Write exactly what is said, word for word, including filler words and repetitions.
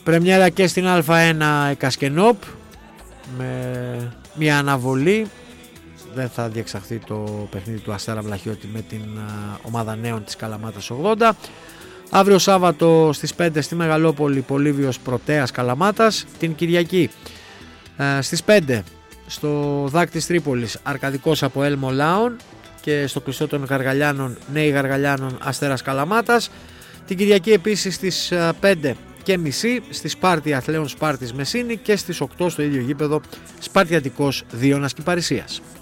Πρεμιέρα και στην Α1 Κασκενόπ με μια αναβολή. Δεν θα διεξαχθεί το παιχνίδι του Αστέρα Βλαχιώτη με την ομάδα νέων της Καλαμάτας ογδόντα. Αύριο Σάββατο στις πέντε στη Μεγαλόπολη Πολύβιος Πρωτέας Καλαμάτας. Την Κυριακή στις πέντε στο Δάκ της Τρίπολης Αρκαδικός από Έλμο Λάων και στο κλειστό των Γαργαλιάνων Νέοι Γαργαλιάνων Αστέρας Καλαμάτας. Την Κυριακή επίσης στις πέντε και μισή στη Σπάρτη Αθλαίων Σπάρτης Μεσίνη και στις οκτώ στο ίδιο γήπεδο Σπαρτιατικός Δίωνας Κυπαρισίας.